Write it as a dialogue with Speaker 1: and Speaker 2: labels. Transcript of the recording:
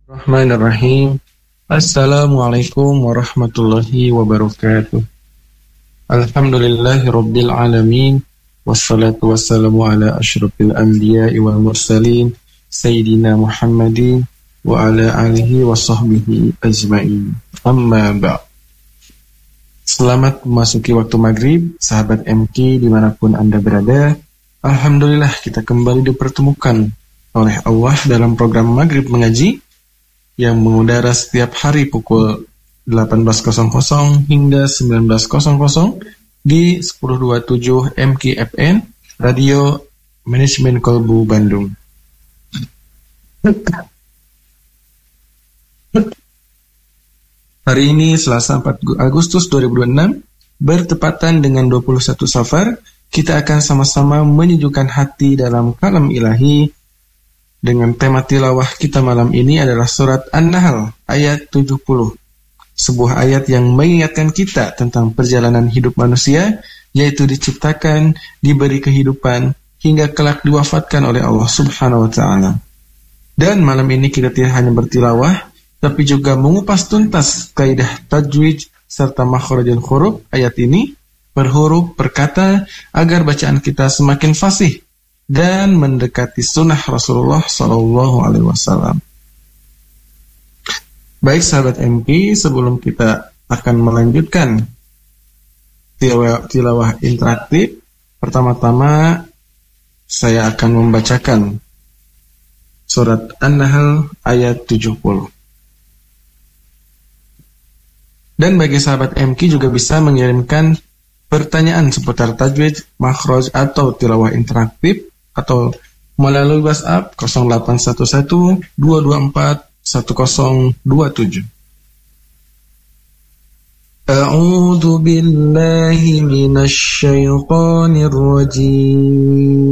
Speaker 1: Bismillahirrahmanirrahim. Assalamualaikum warahmatullahi wabarakatuh. Alhamdulillahi rabbil alamin. Wassalatu wassalamu ala asyrafil anbiya'i wal mursalin Sayyidina Muhammadin wa ala alihi wa sahbihi ajma'in. Amma ba'd. Selamat memasuki waktu maghrib, sahabat MK dimanapun Anda berada. Alhamdulillah kita kembali dipertemukan oleh Allah dalam program Maghrib Mengaji yang mengudara setiap hari pukul 18.00 hingga 19.00 di 1027 MKFN Radio Manajemen Kolbu Bandung. Hari ini Selasa 4 Agustus 2026 bertepatan dengan 21 Safar. Kita akan sama-sama menyejukkan hati dalam kalam ilahi. Dengan tema tilawah kita malam ini adalah surat An-Nahl ayat 70. Sebuah ayat yang mengingatkan kita tentang perjalanan hidup manusia, yaitu diciptakan, diberi kehidupan, hingga kelak diwafatkan oleh Allah Subhanahu wa Ta'ala. Dan malam ini kita tidak hanya bertilawah, tapi juga mengupas tuntas kaidah tajwid serta makhrajul huruf ayat ini per huruf, per kata, agar bacaan kita semakin fasih dan mendekati sunnah Rasulullah SAW. Baik sahabat MP, sebelum kita akan melanjutkan tilawah interaktif, pertama-tama saya akan membacakan surat An-Nahl ayat 70. Dan bagi sahabat MK juga bisa mengirimkan pertanyaan seputar tajwid, makhraj atau tilawah interaktif atau melalui WhatsApp 0811 224 1027. A'udzu billahi minasy syaithanir rajim.